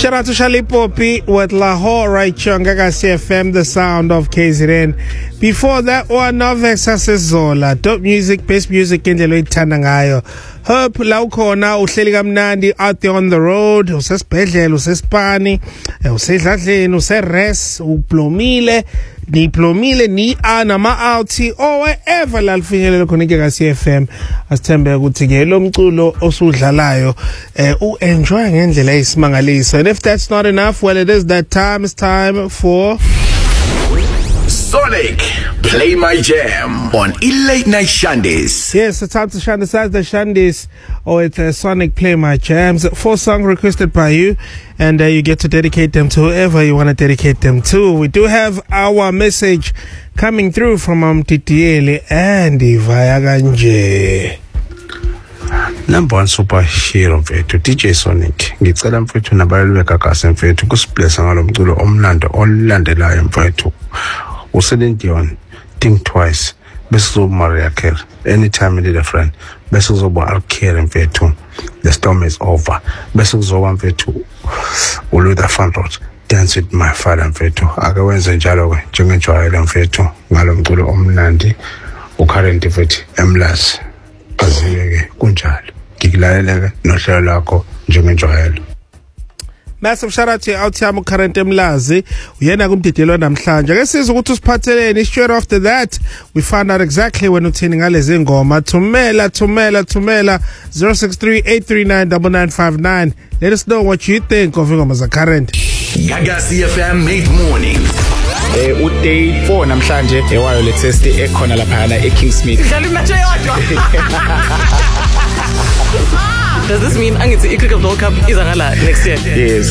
Shout out to Charlie Poppy with Lahore right here on Gagasi FM, the sound of KZN. Before that one, Novexa Zola, dope music, best music in the late Tanangayo. Hope Laukona, uhleli kamnandi out there on the road, usesibhedlela, usespani, usedladleni, useres, uplomile, ni anama outi, or wherever lalfinyelele khona Gagasi FM. Asithembe ukuthi ke lo mculo osudlalayo enjoy ngendlela eyisimangaliso. And if that's not enough, well, it is that time. It's time for Sonic Play My Jam on Late Night Shandies. Yes, it's time to Shandies as the Shandies, or it's Sonic Play My Jams. 4 songs requested by you, and you get to dedicate them to whoever you want to dedicate them to. We do have our message coming through from Titiele and Ivayaganje. Number one superhero mfethu DJ Sonic. Ngicela mfethu nabalwe Gagasi mfethu kusiblessa ngalo mculo omnando olandelayo mfethu. Uceline Dion, Think Twice, bese kuzoba Mariah Carey, Anytime I Need a Friend, bese kuzoba R. Kelly mfethu, The Storm Is Over, bese kuzoba mfethu uLuther Vandross, Dance With My Father mfethu. Akawenze njalo ke njengenjwayelo mfethu ngalo mculo omnandi uCurrent mfethu Emlazi. Aziyeke kunjalo ngikulaleleke nohlelo lakho njengenjwayelo. Massive shout out to Autiamo Current Emlazi. Uyena kumdidelo namhlanje. Ake sizwe ukuthi usiphatheleni. Straight after that, we find out exactly when uthini ngalezi ngoma. Thumela 0638399959. Let us know what you think of ingoma za Current. Gagasi FM made morning. Day 4 namhlanje ewayo le test ekhona lapha na eKingsmith. Dlala imatch eyodwa. Does this mean angithi iCricket World Cup izakala next year? Yes.